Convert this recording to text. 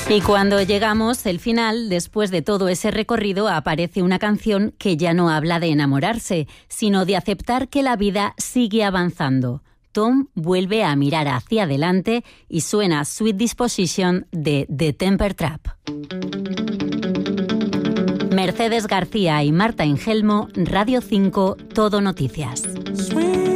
Y cuando llegamos al final, después de todo ese recorrido, aparece una canción que ya no habla de enamorarse, sino de aceptar que la vida sigue avanzando. Tom vuelve a mirar hacia adelante y suena Sweet Disposition de The Temper Trap. Mercedes García y Marta Engelmo, Radio 5, Todo Noticias. Sweet